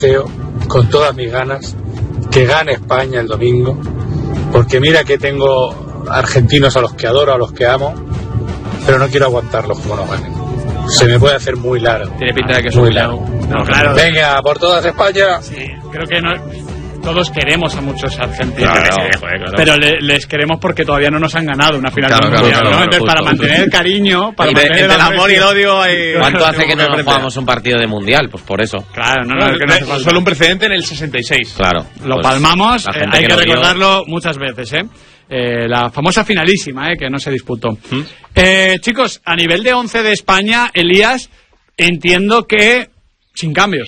deseo, con todas mis ganas, que gane España el domingo, porque mira que tengo argentinos a los que adoro, a los que amo, pero no quiero aguantarlos como no ganen. Se me puede hacer muy largo. Tiene pinta de que es muy largo. No, claro. Venga, por todas España. Sí, creo que no, todos queremos a muchos argentinos, Claro. pero les queremos porque todavía no nos han ganado una final Claro, mundial, claro, ¿no? claro, Entonces, justo, para mantener el cariño, para mantener entre el amor y el odio hay... ¿Cuánto hace que no jugamos un partido de mundial? Pues por eso. Claro, es que no hace falta. Solo un precedente en el 66. Claro. Lo pues, palmamos, hay que no recordarlo muchas veces, la famosa finalísima, que no se disputó. Chicos, a nivel de 11 de España, Elías, entiendo que sin cambios.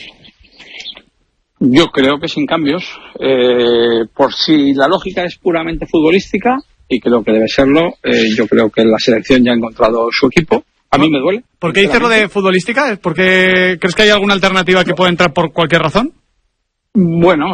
Yo creo que sin cambios, por si la lógica es puramente futbolística, y creo que debe serlo, yo creo que la selección ya ha encontrado su equipo. A mí me duele. ¿Por qué dices lo de futbolística? ¿Por qué crees que hay alguna alternativa que pueda entrar por cualquier razón? Bueno,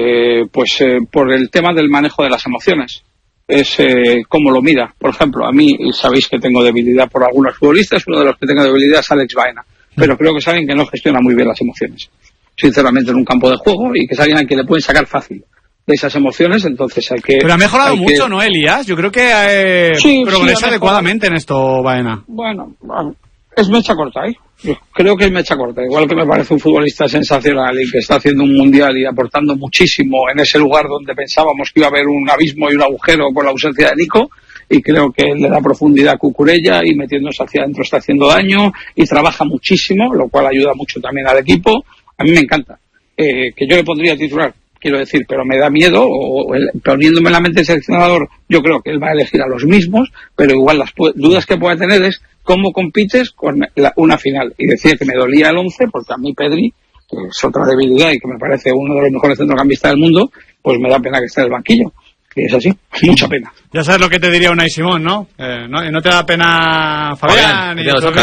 por el tema del manejo de las emociones. Es cómo lo mira. Por ejemplo, a mí, y sabéis que tengo debilidad por algunos futbolistas, uno de los que tengo debilidad es Alex Baena, pero creo que es alguien que no gestiona muy bien las emociones, sinceramente, en un campo de juego, y que es alguien al que le pueden sacar fácil de esas emociones. Entonces hay que... Pero ha mejorado mucho, ¿no, Elías? Yo creo que progresa adecuadamente en esto, Baena. Bueno, es mecha corta, Yo creo que es mecha corta. Igual que me parece un futbolista sensacional y que está haciendo un mundial y aportando muchísimo en ese lugar donde pensábamos que iba a haber un abismo y un agujero con la ausencia de Nico, y creo que le da profundidad a Cucurella y metiéndose hacia adentro está haciendo daño y trabaja muchísimo, lo cual ayuda mucho también al equipo. A mí me encanta. Que yo le pondría titular, quiero decir, pero me da miedo, poniéndome en la mente del seleccionador, yo creo que él va a elegir a los mismos, pero igual las dudas que pueda tener es cómo compites con una final. Y decía que me dolía el 11, porque a mí Pedri, que es otra debilidad y que me parece uno de los mejores centrocampistas del mundo, pues me da pena que esté en el banquillo. Que es así, mucha pena. Ya sabes lo que te diría Unai Simón, ¿no? ¿No te da pena Fabián?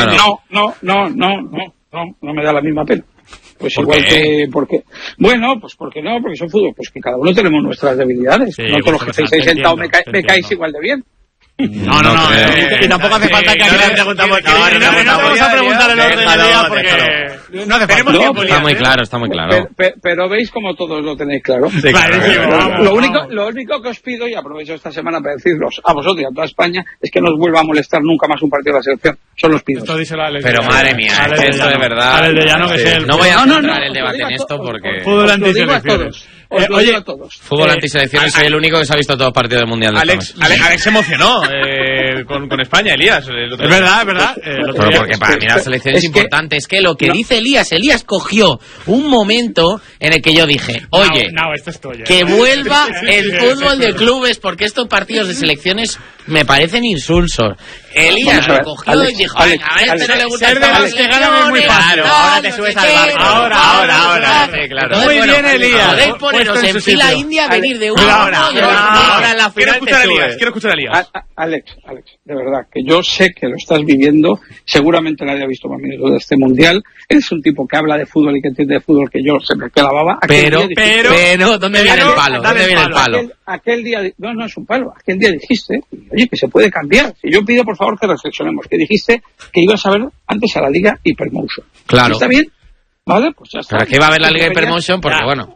No me da la misma pena. Pues igual que... Bueno, pues porque no, porque son fútbol, pues que cada uno tenemos nuestras debilidades. Sí, no todos los que estáis ahí sentados me caéis igual de bien. No. Y tampoco hace falta que aquí le preguntamos. No vamos a preguntar el orden del día porque no hace falta. Está muy claro. Pero veis como todos lo tenéis claro. Sí, claro. Lo único que os pido, y aprovecho esta semana para decirlos a vosotros y a toda España, es que no os vuelva a molestar nunca más un partido de la selección. Solo os pido. Pero madre mía, eso de verdad. A de Llano, que es el... No voy a entrar el debate en esto porque... Fútbol antiselecciones. Oye, fútbol antiselecciones, soy el único que se ha visto todos los partidos del Mundial. Alex se emocionó con España, Elías. Es verdad. Pero porque para mí la selección es importante. Es que lo que dice Elías cogió un momento en el que yo dije, oye, esto es tuyo, que vuelva el fútbol de clubes, porque estos partidos de selecciones me parecen insulsos. Elías lo cogió y dijo, a este no le gusta ser de los que ganan es muy fácil. Ahora te subes al barco. Ahora. Muy bien, Elías. Podéis poneros en fila india, venir de uno. Ahora en la final quiero escuchar a Elías. Alex, de verdad, que yo sé que lo estás viviendo. Seguramente nadie ha visto más minutos de este mundial. Eres un tipo que habla de fútbol y que entiende de fútbol, que yo se me queda la baba. Pero, ¿dónde viene el palo? ¿Dónde viene el palo? Aquel día, no es un palo. Aquel día dijiste, oye, que se puede cambiar. Y yo pido, por favor, que reflexionemos. Que dijiste que ibas a ver antes a la Liga Hypermotion. Claro. ¿Está bien? Vale, pues ya está. Pero aquí va a haber la Liga Hypermotion porque, bueno.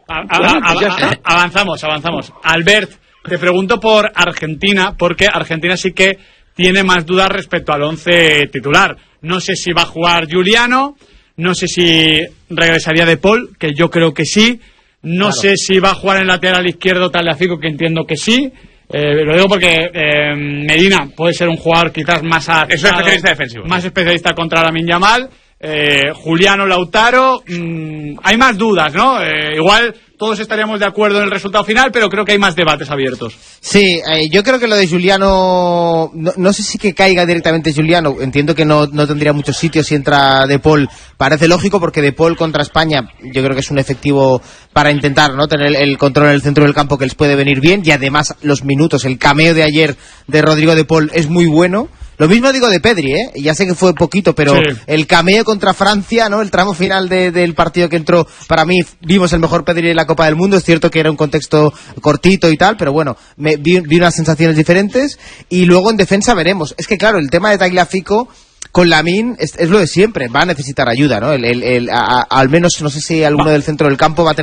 Avanzamos. Albert, te pregunto por Argentina, porque Argentina sí que tiene más dudas respecto al 11 titular. No sé si va a jugar Giuliano, no sé si regresaría De Paul, que yo creo que sí. No sé si va a jugar en lateral izquierdo Tagliafico, que entiendo que sí. Lo digo porque Medina puede ser un jugador quizás más es un especialista defensivo, más especialista contra Lamine Yamal. Juliano, Lautaro, hay más dudas, ¿no? Igual todos estaríamos de acuerdo en el resultado final, pero creo que hay más debates abiertos. Sí, yo creo que lo de Giuliano, no sé si que caiga directamente Giuliano, entiendo que no tendría muchos sitios si entra De Paul, parece lógico porque De Paul contra España yo creo que es un efectivo para intentar no tener el control en el centro del campo, que les puede venir bien, y además los minutos, el cameo de ayer de Rodrigo De Paul es muy bueno. Lo mismo digo de Pedri, ya sé que fue poquito, pero sí. El cameo contra Francia, ¿no? El tramo final del partido que entró, para mí vimos el mejor Pedri en la Copa del Mundo. Es cierto que era un contexto cortito y tal, pero bueno, vi unas sensaciones diferentes. Y luego en defensa veremos. Es que claro, el tema de Tagliafico con Lamine es lo de siempre, va a necesitar ayuda, ¿no? Al menos no sé si alguno del centro del campo va a tener